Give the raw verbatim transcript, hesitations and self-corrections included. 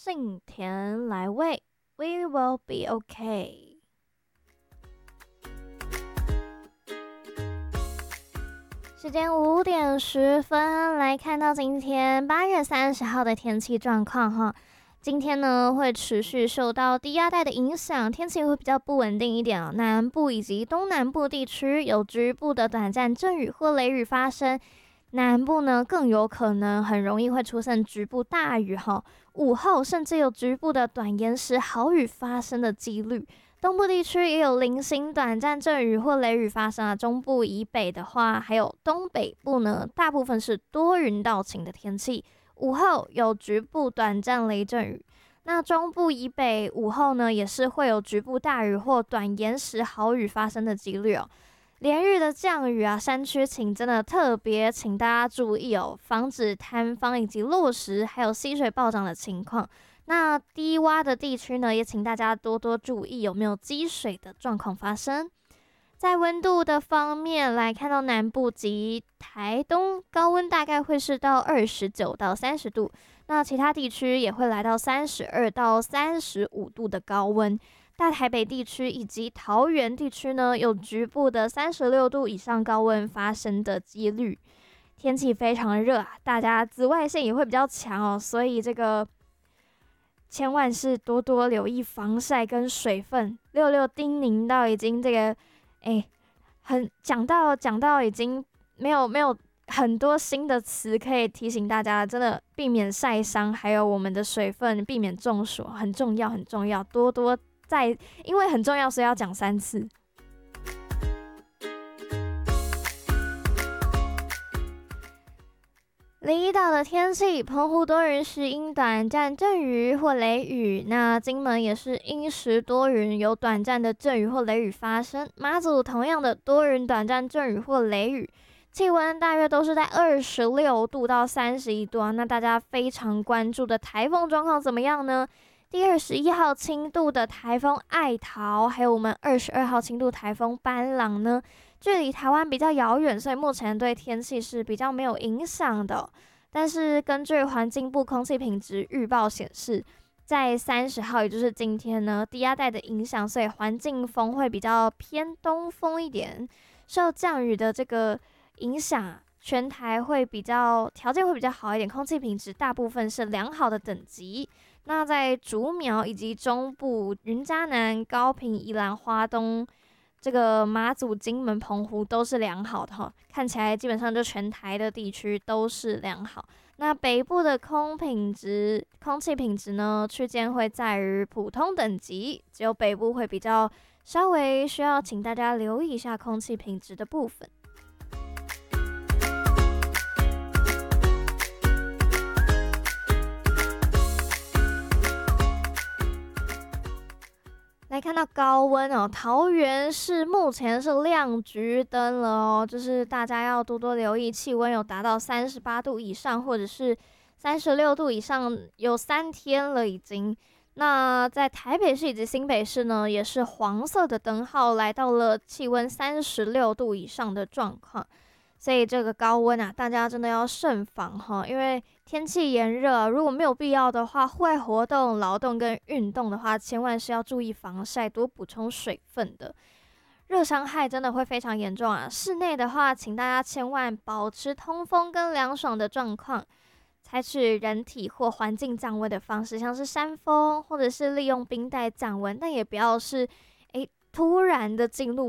幸田来未 We will be okay。时间五点十分，来看到今天八月三十号的天气状况哈。今天呢会持续受到低压带的影响，天气会比较不稳定一点哦。南部以及东南部地区有局部的短暂阵雨或雷雨发生，南部呢更有可能很容易会出现局部大雨哈。午后甚至有局部的短延时豪雨发生的几率。东部地区也有零星短暂阵雨或雷雨发生啊。中部以北的话，还有东北部呢，大部分是多云到晴的天气。午后有局部短暂雷阵雨。那中部以北午后呢，也是会有局部大雨或短延时豪雨发生的几率哦。连日的降雨啊，山区请真的特别请大家注意哦，防止坍方以及落石，还有溪水暴涨的情况。那低洼的地区呢，也请大家多多注意有没有积水的状况发生。在温度的方面来看到南部及台东高温大概会是到二十九到三十度，那其他地区也会来到三十二到三十五度的高温。大台北地区以及桃园地区呢，有局部的三十六度以上高温发生的几率。天气非常热啊，大家紫外线也会比较强哦，所以这个千万是多多留意防晒跟水分。六六叮咛到已经这个，哎，很讲到讲到已经没有没有很多新的词可以提醒大家，真的避免晒伤，还有我们的水分，避免中暑，很重要很重要，多多再因为很重要，所以要讲三次。离岛的天气，澎湖多云时阴短暂阵雨或雷雨，那金门也是阴时多云，有短暂的阵雨或雷雨发生。马祖同样的多云短暂阵雨或雷雨，气温大约都是在二十六度到三十一度啊。那大家非常关注的台风状况怎么样呢？第二十一号轻度的台风爱桃，还有我们二十二号轻度台风班朗呢，距离台湾比较遥远，所以目前对天气是比较没有影响的。但是根据环境部空气品质预报显示，在三十号，也就是今天呢，低压带的影响，所以环境风会比较偏东风一点，受降雨的这个影响，全台会比较条件会比较好一点，空气品质大部分是良好的等级。那在竹苗以及中部、云嘉南、高屏、宜兰花东、这个马祖、金门、澎湖都是良好的哈，看起来基本上就全台的地区都是良好。那北部的空品质、空气品质呢，区间会在于普通等级，只有北部会比较稍微需要请大家留意一下空气品质的部分。来看到高温哦，桃园市目前是亮橘灯了哦，就是大家要多多留意，气温有达到三十八度以上，或者是三十六度以上，有三天了已经。那在台北市以及新北市呢，也是黄色的灯号，来到了气温三十六度以上的状况。所以这个高温啊，大家真的要慎防哈，因为天气炎热，如果没有必要的话，户外活动、劳动跟运动的话，千万是要注意防晒，多补充水分的。热伤害真的会非常严重啊！室内的话，请大家千万保持通风跟凉爽的状况，采取人体或环境降温的方式，像是扇风或者是利用冰袋降温，但也不要是诶突然的进入